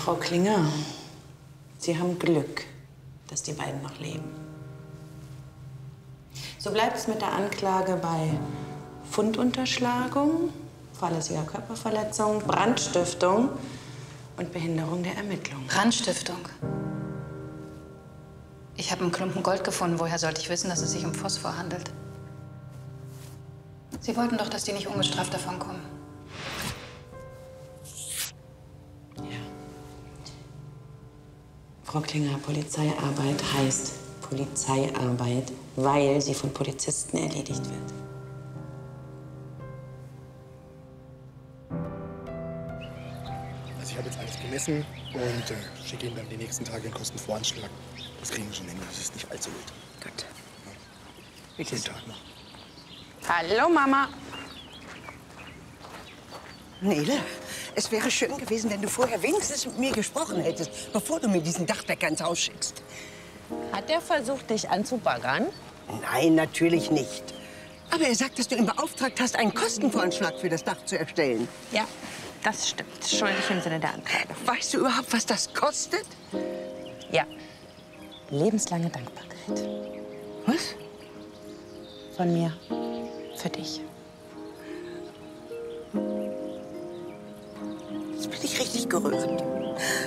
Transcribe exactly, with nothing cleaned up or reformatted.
Frau Klinger, Sie haben Glück, dass die beiden noch leben. So bleibt es mit der Anklage bei Fundunterschlagung, fahrlässiger Körperverletzung, Brandstiftung und Behinderung der Ermittlungen. Brandstiftung? Ich habe einen Klumpen Gold gefunden. Woher sollte ich wissen, dass es sich um Phosphor handelt? Sie wollten doch, dass die nicht ungestraft davonkommen. Frau Klinger, Polizeiarbeit heißt Polizeiarbeit, weil sie von Polizisten erledigt wird. Also ich habe jetzt alles gemessen und äh, schicke Ihnen dann die nächsten Tage den Kostenvoranschlag. Das kriegen wir schon hin, das ist nicht allzu wild. Gut. Bitte. Schönen Tag noch. Hallo, Mama. Nele, es wäre schön gewesen, wenn du vorher wenigstens mit mir gesprochen hättest, bevor du mir diesen Dachdecker ins Haus schickst. Hat er versucht, dich anzubaggern? Nein, natürlich nicht. Aber er sagt, dass du ihn beauftragt hast, einen Kostenvoranschlag für das Dach zu erstellen. Ja, das stimmt. Schuldig im Sinne der Anklage. Weißt du überhaupt, was das kostet? Ja. Lebenslange Dankbarkeit. Was? Von mir. Für dich. Jetzt bin ich richtig gerührt.